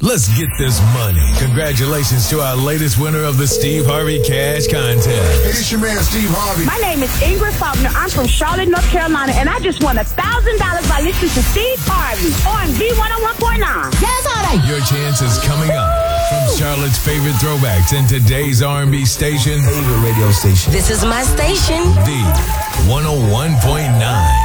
Let's get this money. Congratulations to our latest winner of the Steve Harvey Cash Contest. Hey, it's your man, Steve Harvey. My name is Ingrid Faulkner. I'm from Charlotte, North Carolina, and I just won $1,000 by listening to Steve Harvey on V101.9. Yes, honey. Your chance is coming up. From Charlotte's favorite throwbacks and today's R&B station. Favorite radio station. This is my station. V101.9.